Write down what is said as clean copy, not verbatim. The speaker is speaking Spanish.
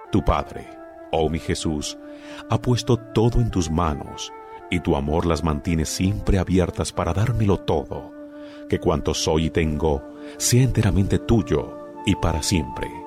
Tu Padre, oh mi Jesús, ha puesto todo en tus manos, y tu amor las mantiene siempre abiertas para dármelo todo, que cuanto soy y tengo sea enteramente tuyo y para siempre.